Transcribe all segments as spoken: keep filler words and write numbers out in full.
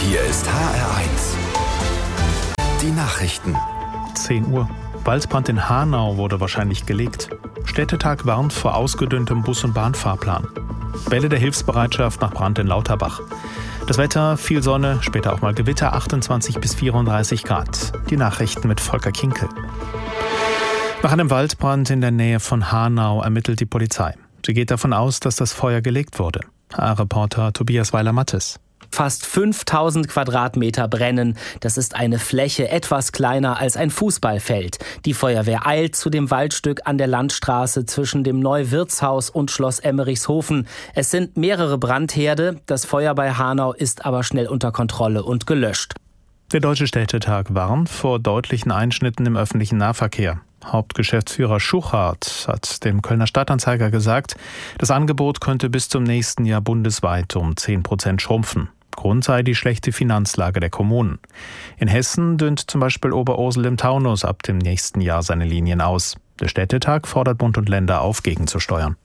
Hier ist H R eins. Die Nachrichten. zehn Uhr. Waldbrand in Hanau wurde wahrscheinlich gelegt. Städtetag warnt vor ausgedünntem Bus- und Bahnfahrplan. Welle der Hilfsbereitschaft nach Brand in Lauterbach. Das Wetter, viel Sonne, später auch mal Gewitter, achtundzwanzig bis vierunddreißig Grad. Die Nachrichten mit Volker Kinkel. Nach einem Waldbrand in der Nähe von Hanau ermittelt die Polizei. Sie geht davon aus, dass das Feuer gelegt wurde. H R-Reporter Tobias Weiler-Mattes. Fast fünftausend Quadratmeter brennen. Das ist eine Fläche etwas kleiner als ein Fußballfeld. Die Feuerwehr eilt zu dem Waldstück an der Landstraße zwischen dem Neuwirtshaus und Schloss Emmerichshofen. Es sind mehrere Brandherde. Das Feuer bei Hanau ist aber schnell unter Kontrolle und gelöscht. Der Deutsche Städtetag warnt vor deutlichen Einschnitten im öffentlichen Nahverkehr. Hauptgeschäftsführer Schuchart hat dem Kölner Stadtanzeiger gesagt, das Angebot könnte bis zum nächsten Jahr bundesweit um zehn Prozent schrumpfen. Grund sei die schlechte Finanzlage der Kommunen. In Hessen dünnt zum Beispiel Oberursel im Taunus ab dem nächsten Jahr seine Linien aus. Der Städtetag fordert Bund und Länder auf, gegenzusteuern.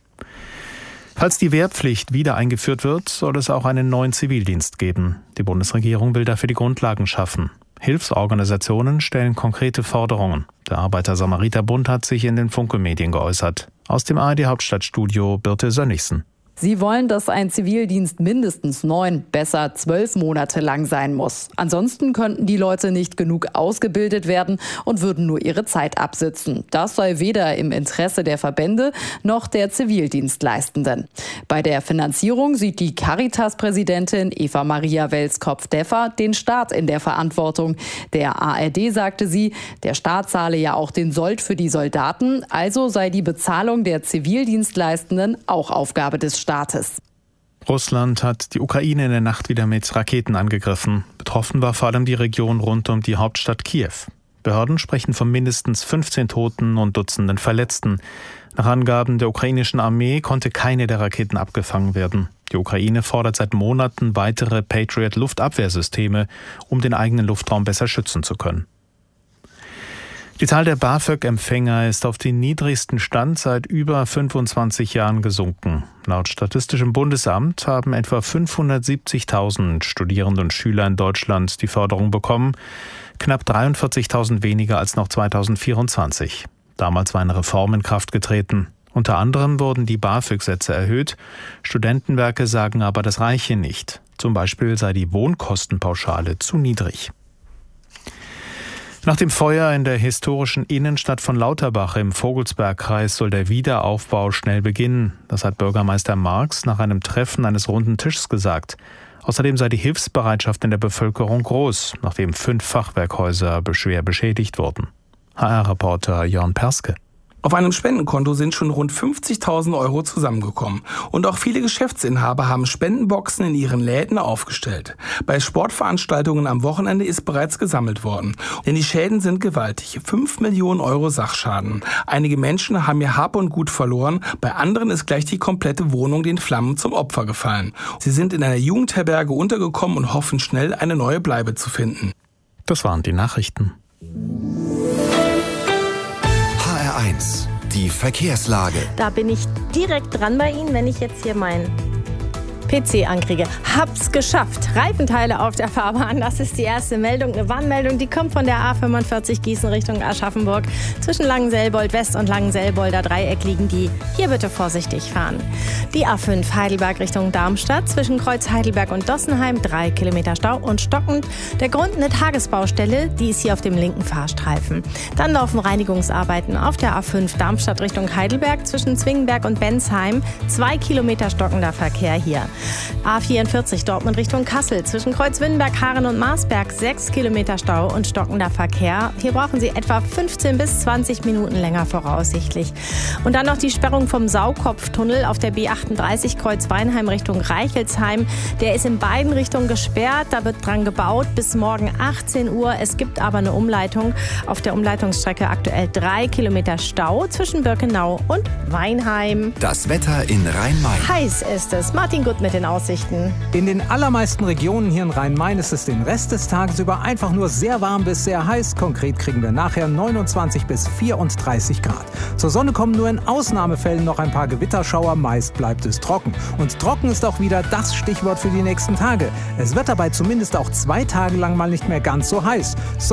Falls die Wehrpflicht wieder eingeführt wird, soll es auch einen neuen Zivildienst geben. Die Bundesregierung will dafür die Grundlagen schaffen. Hilfsorganisationen stellen konkrete Forderungen. Der Arbeiter-Samariter-Bund hat sich in den Funke-Medien geäußert. Aus dem A R D-Hauptstadtstudio Birte Sönnigsen. Sie wollen, dass ein Zivildienst mindestens neun, besser zwölf Monate lang sein muss. Ansonsten könnten die Leute nicht genug ausgebildet werden und würden nur ihre Zeit absitzen. Das sei weder im Interesse der Verbände noch der Zivildienstleistenden. Bei der Finanzierung sieht die Caritas-Präsidentin Eva Maria Welskopf-Deffer den Staat in der Verantwortung. Der A R D sagte sie, der Staat zahle ja auch den Sold für die Soldaten, also sei die Bezahlung der Zivildienstleistenden auch Aufgabe des Staates. Staates. Russland hat die Ukraine in der Nacht wieder mit Raketen angegriffen. Betroffen war vor allem die Region rund um die Hauptstadt Kiew. Behörden sprechen von mindestens fünfzehn Toten und Dutzenden Verletzten. Nach Angaben der ukrainischen Armee konnte keine der Raketen abgefangen werden. Die Ukraine fordert seit Monaten weitere Patriot-Luftabwehrsysteme, um den eigenen Luftraum besser schützen zu können. Die Zahl der BAföG-Empfänger ist auf den niedrigsten Stand seit über fünfundzwanzig Jahren gesunken. Laut Statistischem Bundesamt haben etwa fünfhundertsiebzigtausend Studierende und Schüler in Deutschland die Förderung bekommen, knapp dreiundvierzigtausend weniger als noch zweitausendvierundzwanzig. Damals war eine Reform in Kraft getreten. Unter anderem wurden die BAföG-Sätze erhöht. Studentenwerke sagen aber, das reiche nicht. Zum Beispiel sei die Wohnkostenpauschale zu niedrig. Nach dem Feuer in der historischen Innenstadt von Lauterbach im Vogelsbergkreis soll der Wiederaufbau schnell beginnen. Das hat Bürgermeister Marx nach einem Treffen eines runden Tischs gesagt. Außerdem sei die Hilfsbereitschaft in der Bevölkerung groß, nachdem fünf Fachwerkhäuser schwer beschädigt wurden. H R-Reporter Jörn Perske. Auf einem Spendenkonto sind schon rund fünfzigtausend Euro zusammengekommen. Und auch viele Geschäftsinhaber haben Spendenboxen in ihren Läden aufgestellt. Bei Sportveranstaltungen am Wochenende ist bereits gesammelt worden. Denn die Schäden sind gewaltig. Fünf Millionen Euro Sachschaden. Einige Menschen haben ihr Hab und Gut verloren. Bei anderen ist gleich die komplette Wohnung den Flammen zum Opfer gefallen. Sie sind in einer Jugendherberge untergekommen und hoffen schnell eine neue Bleibe zu finden. Das waren die Nachrichten. H R eins, die Verkehrslage. Da bin ich direkt dran bei Ihnen, wenn ich jetzt hier meinen P C ankriege. Hab's geschafft. Reifenteile auf der Fahrbahn. Das ist die erste Meldung. Eine Warnmeldung, die kommt von der A fünfundvierzig Gießen Richtung Aschaffenburg. Zwischen Langenselbold West und Langenselbolder Dreieck liegen die. Hier bitte vorsichtig fahren. Die A fünf Heidelberg Richtung Darmstadt. Zwischen Kreuz Heidelberg und Dossenheim. Drei Kilometer Stau und stockend. Der Grund eine Tagesbaustelle. Die ist hier auf dem linken Fahrstreifen. Dann laufen Reinigungsarbeiten auf der A fünf Darmstadt Richtung Heidelberg. Zwischen Zwingenberg und Bensheim. Zwei Kilometer stockender Verkehr hier. A vierundvierzig Dortmund Richtung Kassel. Zwischen Kreuzwindenberg, Haaren und Marsberg sechs Kilometer Stau und stockender Verkehr. Hier brauchen Sie etwa fünfzehn bis zwanzig Minuten länger voraussichtlich. Und dann noch die Sperrung vom Saukopftunnel auf der B achtunddreißig Kreuz Weinheim Richtung Reichelsheim. Der ist in beiden Richtungen gesperrt. Da wird dran gebaut bis morgen achtzehn Uhr. Es gibt aber eine Umleitung. Auf der Umleitungsstrecke aktuell drei Kilometer Stau zwischen Birkenau und Weinheim. Das Wetter in Rhein-Main. Heiß ist es. Martin Gutt mit mit den Aussichten. In den allermeisten Regionen hier in Rhein-Main ist es den Rest des Tages über einfach nur sehr warm bis sehr heiß. Konkret kriegen wir nachher neunundzwanzig bis vierunddreißig Grad. Zur Sonne kommen nur in Ausnahmefällen noch ein paar Gewitterschauer. Meist bleibt es trocken. Und trocken ist auch wieder das Stichwort für die nächsten Tage. Es wird dabei zumindest auch zwei Tage lang mal nicht mehr ganz so heiß.